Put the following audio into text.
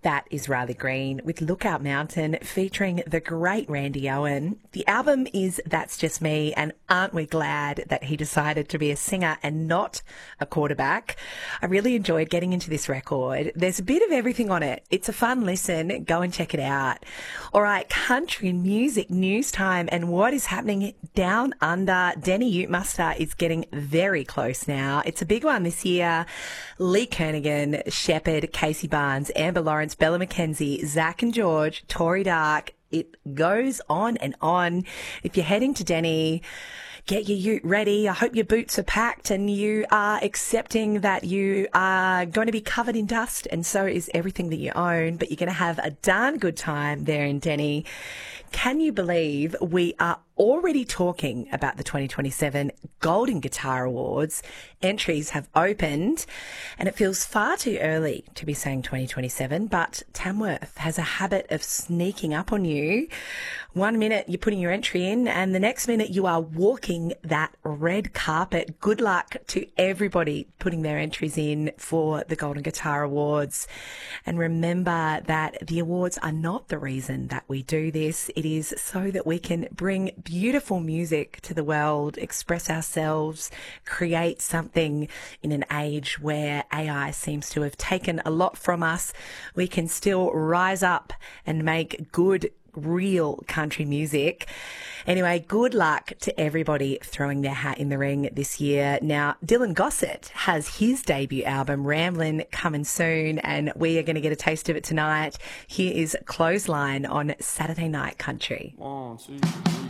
That is Riley Green with Lookout Mountain featuring the great Randy Owen. The album is That's Just Me, and aren't we glad that he decided to be a singer and not a quarterback? I really enjoyed getting into this record. There's a bit of everything on it. It's a fun listen. Go and check it out. All right, country music news time and what is happening down under. Denny Ute-Muster is getting very close now. It's a big one this year. Lee Kernaghan, Shepherd, Casey Barnes, Amber Lawrence, Bella McKenzie, Zach and George, Tori Dark. It goes on and on. If you're heading to Denny, get your ute ready. I hope your boots are packed and you are accepting that you are going to be covered in dust, and so is everything that you own, but you're going to have a darn good time there in Denny. Can you believe we are already talking about the 2027 Golden Guitar Awards? Entries have opened and it feels far too early to be saying 2027, but Tamworth has a habit of sneaking up on you. 1 minute you're putting your entry in and the next minute you are walking that red carpet. Good luck to everybody putting their entries in for the Golden Guitar Awards. And remember that the awards are not the reason that we do this. It is so that we can bring beautiful music to the world, express ourselves, create something in an age where AI seems to have taken a lot from us. We can still rise up and make good, real country music. Anyway, good luck to everybody throwing their hat in the ring this year. Now, Dylan Gossett has his debut album, Ramblin', coming soon, and we are going to get a taste of it tonight. Here is Clothesline on Saturday Night Country. 1, 2, 3.